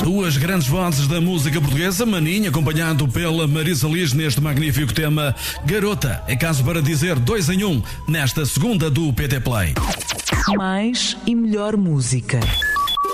Duas grandes vozes da música portuguesa, Maninho, acompanhado pela Marisa Liz neste magnífico tema Garota. É caso para dizer 2 em 1 nesta segunda do PT Play. Mais e melhor música.